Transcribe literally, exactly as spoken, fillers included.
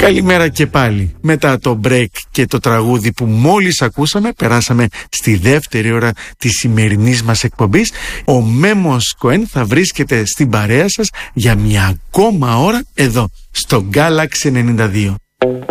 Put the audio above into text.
Καλημέρα και πάλι. Μετά το break και το τραγούδι που μόλις ακούσαμε, περάσαμε στη δεύτερη ώρα της σημερινής μας εκπομπής. Ο Μέμος Κοέν θα βρίσκεται στην παρέα σας για μια ακόμα ώρα εδώ στο Galaxy ενενήντα δύο.